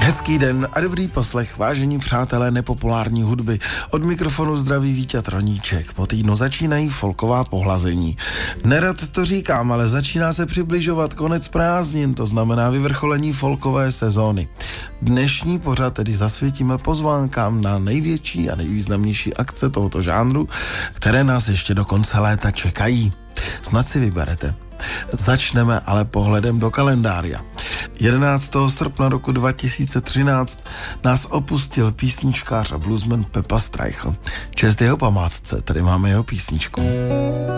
Hezký den a dobrý poslech, vážení přátelé nepopulární hudby. Od mikrofonu zdraví Vítěz Roníček. Po týdnu začínají folková pohlazení. Nerad to říkám, ale začíná se přibližovat konec prázdnin, to znamená vyvrcholení folkové sezóny. Dnešní pořad tedy zasvětíme pozvánkám na největší a nejvýznamnější akce tohoto žánru, které nás ještě do konce léta čekají. Snad si vyberete. Začneme ale pohledem do kalendária. 11. srpna roku 2013 nás opustil písničkář a bluesman Pepa Streichl. Čest jeho památce, tady máme jeho písničku.